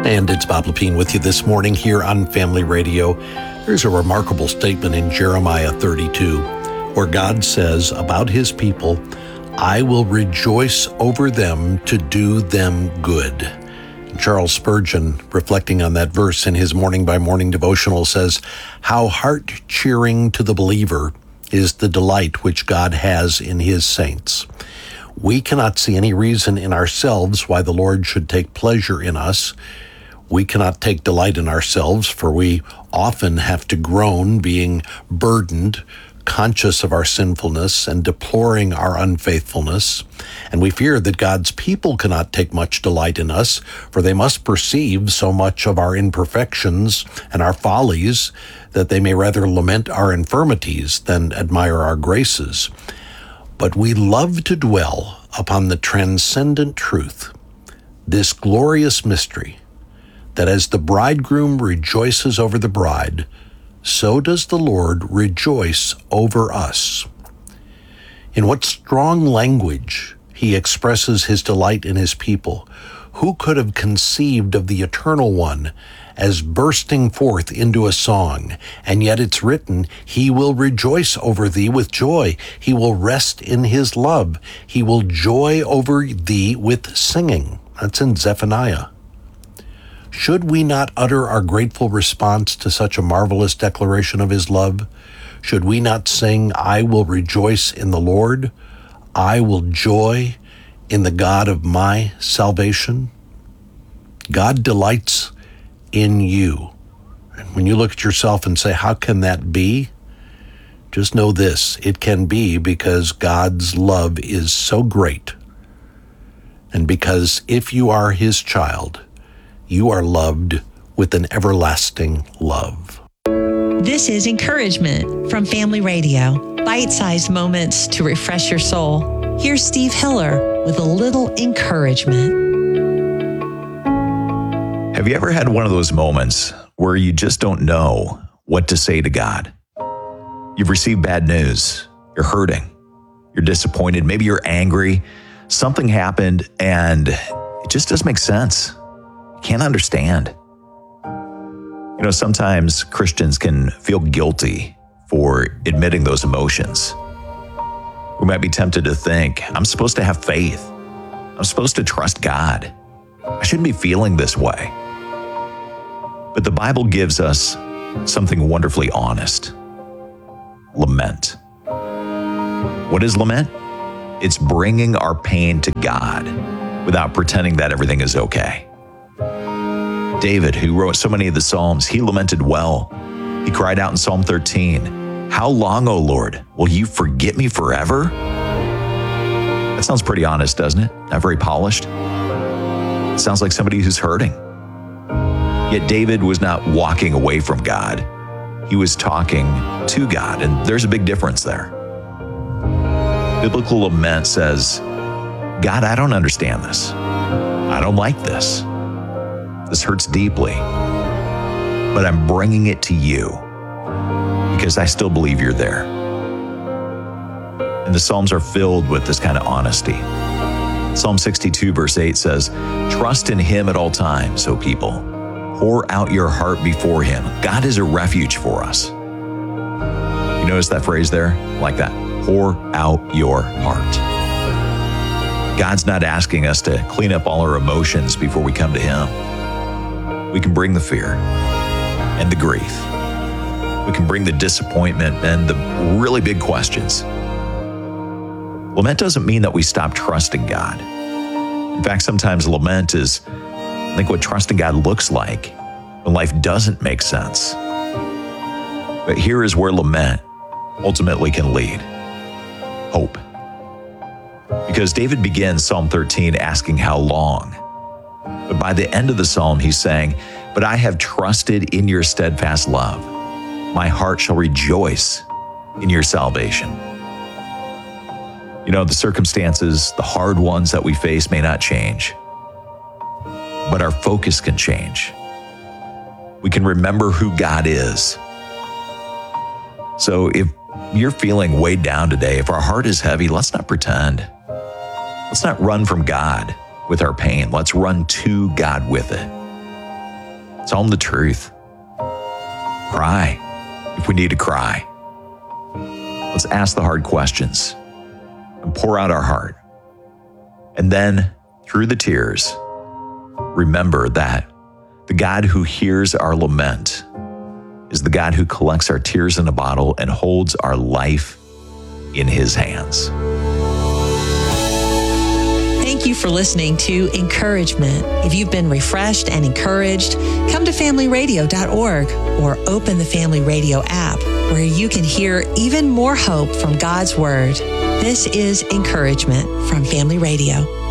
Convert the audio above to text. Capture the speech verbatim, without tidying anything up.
And it's Bob Lepine with you this morning here on Family Radio. There's a remarkable statement in Jeremiah thirty-two where God says about his people, I will rejoice over them to do them good. Charles Spurgeon, reflecting on that verse in his Morning by Morning devotional, says, how heart-cheering to the believer is the delight which God has in his saints. We cannot see any reason in ourselves why the Lord should take pleasure in us. We cannot take delight in ourselves, for we often have to groan, being burdened, conscious of our sinfulness and deploring our unfaithfulness. And we fear that God's people cannot take much delight in us, for they must perceive so much of our imperfections and our follies that they may rather lament our infirmities than admire our graces. But we love to dwell upon the transcendent truth, this glorious mystery, that as the bridegroom rejoices over the bride, so does the Lord rejoice over us. In what strong language he expresses his delight in his people. Who could have conceived of the Eternal One as bursting forth into a song? And yet it's written, he will rejoice over thee with joy. He will rest in his love. He will joy over thee with singing. That's in Zephaniah. Should we not utter our grateful response to such a marvelous declaration of his love? Should we not sing, I will rejoice in the Lord? I will joy in the God of my salvation? God delights in you. And when you look at yourself and say, how can that be? Just know this, it can be because God's love is so great. And because if you are his child, you are loved with an everlasting love. This is Encouragement from Family Radio. Bite-sized moments to refresh your soul. Here's Steve Hiller with a little encouragement. Have you ever had one of those moments where you just don't know what to say to God? You've received bad news. You're hurting. You're disappointed. Maybe you're angry. Something happened and it just doesn't make sense. Can't understand. You know, sometimes Christians can feel guilty for admitting those emotions. We might be tempted to think, I'm supposed to have faith. I'm supposed to trust God. I shouldn't be feeling this way. But the Bible gives us something wonderfully honest. Lament. What is lament? It's bringing our pain to God without pretending that everything is okay. David, who wrote so many of the Psalms, he lamented well. He cried out in Psalm thirteen, how long, O Lord, will you forget me forever? That sounds pretty honest, doesn't it? Not very polished. It sounds like somebody who's hurting. Yet David was not walking away from God. He was talking to God, and there's a big difference there. Biblical lament says, God, I don't understand this. I don't like this. This hurts deeply, but I'm bringing it to you because I still believe you're there. And the Psalms are filled with this kind of honesty. Psalm sixty-two verse eight says, trust in him at all times, O people. Pour out your heart before him. God is a refuge for us. You notice that phrase there? Like that. Pour out your heart. God's not asking us to clean up all our emotions before we come to him. We can bring the fear and the grief. We can bring the disappointment and the really big questions. Lament doesn't mean that we stop trusting God. In fact, sometimes lament is, I think, what trusting God looks like when life doesn't make sense. But here is where lament ultimately can lead. Hope. Because David begins Psalm thirteen asking how long. But by the end of the psalm, he's saying, but I have trusted in your steadfast love. My heart shall rejoice in your salvation. You know, the circumstances, the hard ones that we face may not change, but our focus can change. We can remember who God is. So if you're feeling weighed down today, if our heart is heavy, let's not pretend. Let's not run from God with our pain. Let's run to God with it. Tell them the truth. Cry if we need to cry. Let's ask the hard questions and pour out our heart. And then, through the tears, remember that the God who hears our lament is the God who collects our tears in a bottle and holds our life in his hands. Thank you for listening to Encouragement. If you've been refreshed and encouraged, come to family radio dot org or open the Family Radio app, where you can hear even more hope from God's Word. This is Encouragement from Family Radio.